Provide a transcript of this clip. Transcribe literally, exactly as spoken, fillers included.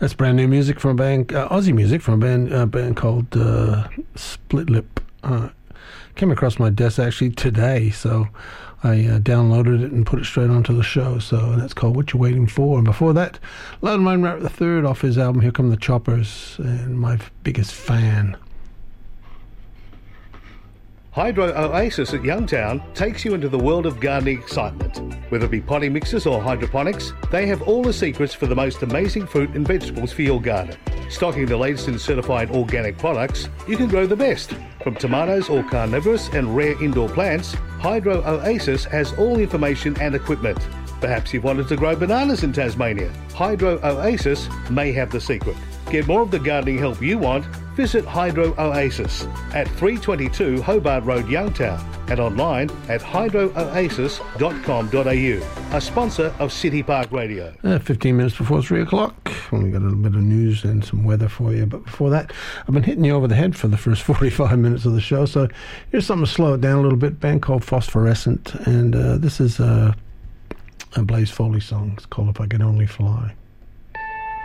That's brand new music from a band, uh, Aussie music from a band, uh, band called uh, Split Lip. Uh, came across my desk actually today, so I uh, downloaded it and put it straight onto the show. So that's called What You Waiting For. And before that, Lone Rain Rat the Third off his album Here Come the Choppers, and my biggest fan. Hydro Oasis at Youngtown takes you into the world of gardening excitement. Whether it be potting mixes or hydroponics, they have all the secrets for the most amazing fruit and vegetables for your garden. Stocking the latest in certified organic products, you can grow the best. From tomatoes or carnivorous and rare indoor plants, Hydro Oasis has all the information and equipment. Perhaps you've wanted to grow bananas in Tasmania. Hydro Oasis may have the secret. Get more of the gardening help you want. Visit Hydro Oasis at three twenty-two Hobart Road, Youngtown, and online at hydro oasis dot com dot a u, a sponsor of City Park Radio. Uh, fifteen minutes before three o'clock, when we got a little bit of news and some weather for you. But before that, I've been hitting you over the head for the first forty-five minutes of the show. So here's something to slow it down a little bit. A band called Phosphorescent, and uh, this is uh, a Blaze Foley song. It's called If I Could Only Fly.